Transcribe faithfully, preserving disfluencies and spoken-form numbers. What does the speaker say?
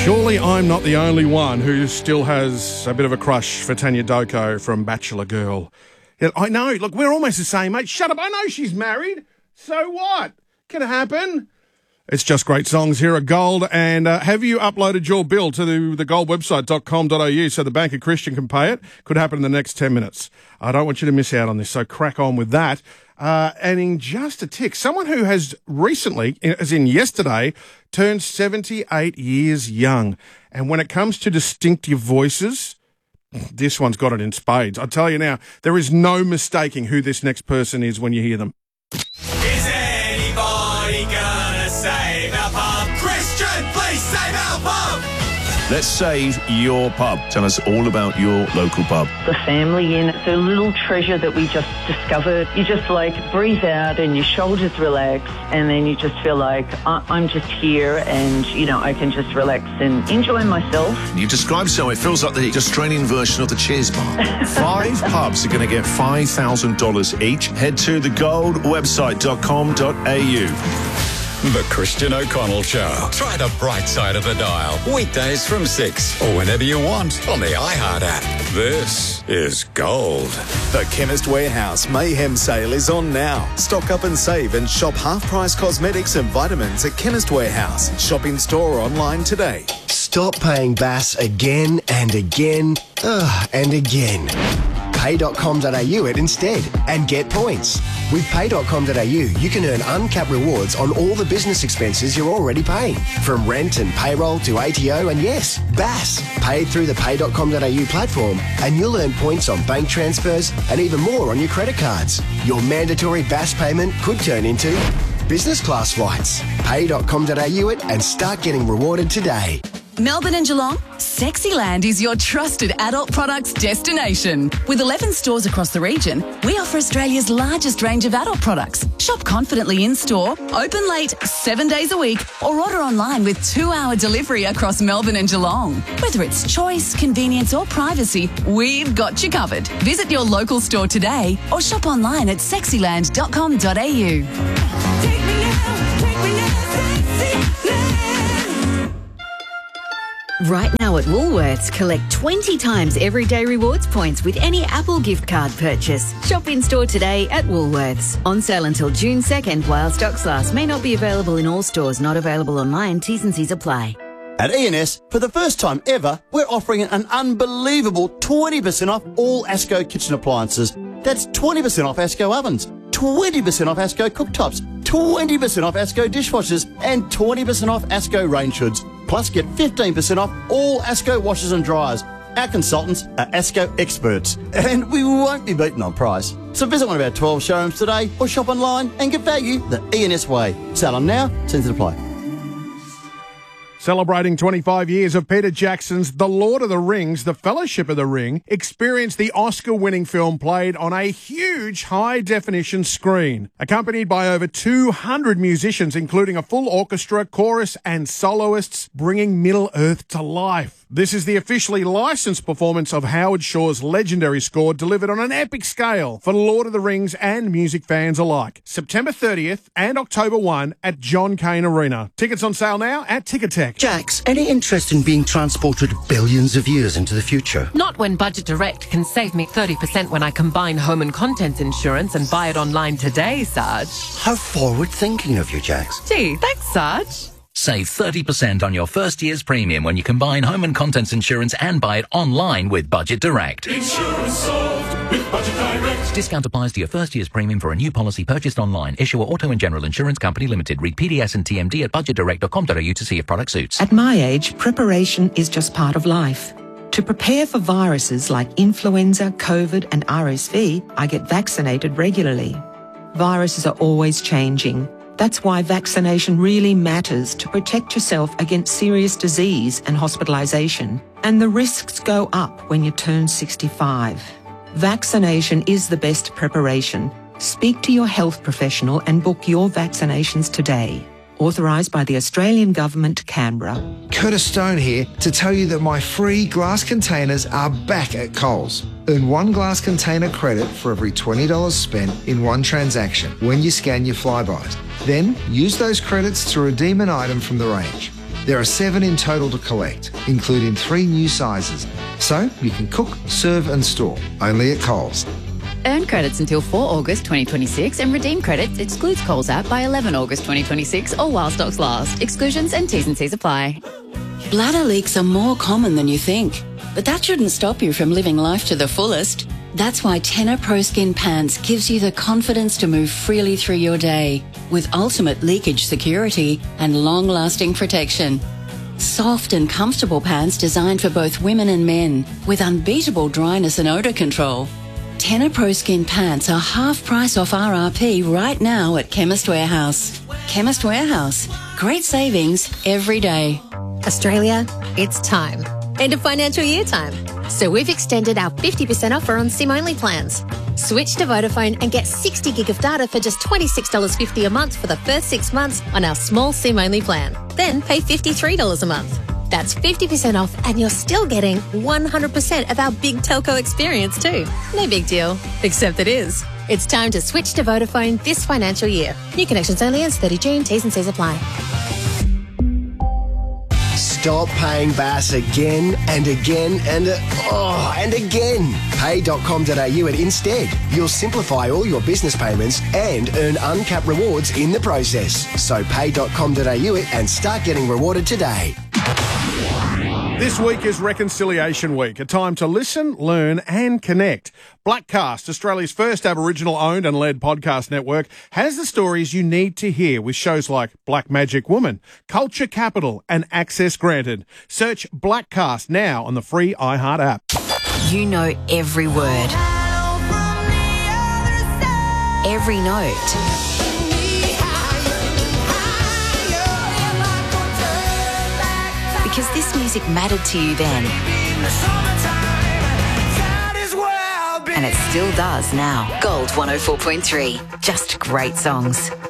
Surely I'm not the only one who still has a bit of a crush for Tanya Doko from Bachelor Girl. Yeah, I know, look, we're almost the same age. Shut up, I know she's married. So what? Can it happen? It's just great songs here at Gold. And uh, have you uploaded your bill to the, the gold website dot com dot a u so the Bank of Christian can pay it? Could happen in the next ten minutes. I don't want you to miss out on this, so crack on with that. Uh, and in just a tick, someone who has recently, as in yesterday, turned seventy-eight years young. And when it comes to distinctive voices, this one's got it in spades. I tell you now, there is no mistaking who this next person is when you hear them. Is anybody gonna save our pub? Christian, please save our pub! Let's save your pub. Tell us all about your local pub. The family inn, it's a little treasure that we just discovered. You just like breathe out and your shoulders relax, and then you just feel like I- I'm just here and, you know, I can just relax and enjoy myself. You describe so it feels like the Australian version of the Cheers bar. Five pubs are going to get five thousand dollars each. Head to the gold website dot com dot a u. The Christian O'Connell Show. Try the bright side of the dial. Weekdays from six or whenever you want on the iHeart app. This is Gold. The Chemist Warehouse Mayhem Sale is on now. Stock up and save and shop half-price cosmetics and vitamins at Chemist Warehouse. Shop in store or online today. Stop paying B A S again and again ugh, and again. pay dot com dot a u it instead and get points. With pay dot com dot a u, you can earn uncapped rewards on all the business expenses you're already paying, from rent and payroll to A T O and, yes, B A S, paid through the pay dot com dot a u platform, and you'll earn points on bank transfers and even more on your credit cards. Your mandatory B A S payment could turn into business class flights. pay dot com dot a u it and start getting rewarded today. Melbourne and Geelong, Sexyland is your trusted adult products destination. With eleven stores across the region, we offer Australia's largest range of adult products. Shop confidently in-store, open late, seven days a week, or order online with two-hour delivery across Melbourne and Geelong. Whether it's choice, convenience or privacy, we've got you covered. Visit your local store today or shop online at sexyland dot com dot a u. Take me now, take me now, Sexyland. Right now at Woolworths, collect twenty times everyday rewards points with any Apple gift card purchase. Shop in store today at Woolworths. On sale until June second while stocks last. May not be available in all stores. Not available online. T's and C's apply. At E and S, for the first time ever, we're offering an unbelievable twenty percent off all Asco kitchen appliances. That's twenty percent off Asco ovens, twenty percent off Asco cooktops, twenty percent off Asco dishwashers, and twenty percent off Asco range hoods. Plus, get fifteen percent off all Asco washers and dryers. Our consultants are Asco experts, and we won't be beaten on price. So visit one of our twelve showrooms today or shop online and get value the E and S way. Sale on now, terms to apply. Celebrating twenty-five years of Peter Jackson's The Lord of the Rings, The Fellowship of the Ring, experience the Oscar-winning film played on a huge high-definition screen, accompanied by over two hundred musicians, including a full orchestra, chorus and soloists, bringing Middle-earth to life. This is the officially licensed performance of Howard Shore's legendary score, delivered on an epic scale for Lord of the Rings and music fans alike. September thirtieth and October first at John Cain Arena. Tickets on sale now at Ticketek. Jax, any interest in being transported billions of years into the future? Not when Budget Direct can save me thirty percent when I combine home and contents insurance and buy it online today, Sarge. How forward-thinking of you, Jax. Gee, thanks, Sarge. Save thirty percent on your first year's premium when you combine home and contents insurance and buy it online with Budget Direct. Insurance solved with Budget Direct. Discount applies to your first year's premium for a new policy purchased online. Issuer Auto and General Insurance Company Limited. Read P D S and T M D at budget direct dot com dot a u to see if product suits. At my age, preparation is just part of life. To prepare for viruses like influenza, COVID and R S V, I get vaccinated regularly. Viruses are always changing. That's why vaccination really matters to protect yourself against serious disease and hospitalisation. And the risks go up when you turn sixty-five. Vaccination is the best preparation. Speak to your health professional and book your vaccinations today. Authorised by the Australian Government, Canberra. Curtis Stone here to tell you that my free glass containers are back at Coles. Earn one glass container credit for every twenty dollars spent in one transaction when you scan your Flybys. Then use those credits to redeem an item from the range. There are seven in total to collect, including three new sizes. So you can cook, serve and store, only at Coles. Earn credits until four August twenty twenty-six and redeem credits excludes Coles app by eleven August twenty twenty-six or while stocks last. Exclusions and T's and C's apply. Bladder leaks are more common than you think, but that shouldn't stop you from living life to the fullest. That's why Tena Pro Skin Pants gives you the confidence to move freely through your day with ultimate leakage security and long-lasting protection. Soft and comfortable pants designed for both women and men with unbeatable dryness and odour control. Tena Pro Skin Pants are half price off R R P right now at Chemist Warehouse. Chemist Warehouse. Great savings every day. Australia, it's time. End of financial year time. So we've extended our fifty percent offer on SIM-only plans. Switch to Vodafone and get sixty gig of data for just twenty-six dollars fifty a month for the first six months on our small SIM-only plan. Then pay fifty-three dollars a month. That's fifty percent off and you're still getting one hundred percent of our big telco experience too. No big deal, except it is. It's time to switch to Vodafone this financial year. New connections only ends thirty June. T's and C's apply. Stop paying Bass again and again and uh, oh, and again. pay dot com dot a u at Instead. You'll simplify all your business payments and earn uncapped rewards in the process. So pay dot com dot a u and start getting rewarded today. This week is Reconciliation Week, a time to listen, learn and connect. Blackcast, Australia's first Aboriginal-owned and led podcast network, has the stories you need to hear with shows like Black Magic Woman, Culture Capital and Access Granted. Search Blackcast now on the free iHeart app. You know every word, every note. Because this music mattered to you then. And it still does now. Gold one oh four point three. Just great songs.